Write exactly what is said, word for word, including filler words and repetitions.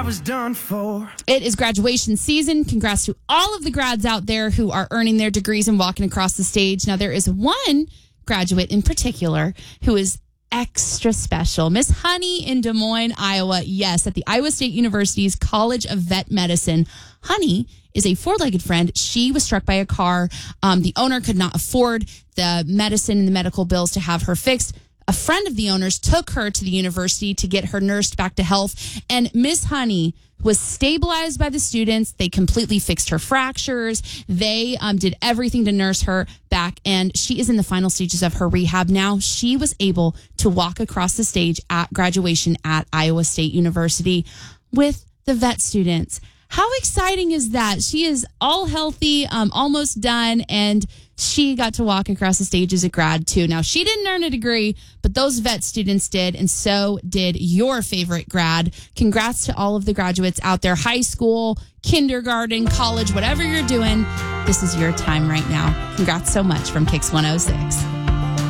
was done for. It is graduation season. Congrats to all of the grads out there who are earning their degrees and walking across the stage. Now, there is one graduate in particular who is extra special. Miss Honey in Des Moines, Iowa. Yes, at the Iowa State University's College of Vet Medicine. Honey is a four-legged friend. She was struck by a car. Um, the owner could not afford the medicine and the medical bills to have her fixed. A friend of the owner's took her to the university to get her nursed back to health. And Miss Honey was stabilized by the students. They completely fixed her fractures. They um, did everything to nurse her back. And she is in the final stages of her rehab now. She was able to walk across the stage at graduation at Iowa State University with the vet students. How exciting is that? She is all healthy, um, almost done, and she got to walk across the stage as a grad, too. Now, she didn't earn a degree, but those vet students did, and so did your favorite grad. Congrats to all of the graduates out there, high school, kindergarten, college, whatever you're doing. This is your time right now. Congrats so much from Kix one oh six.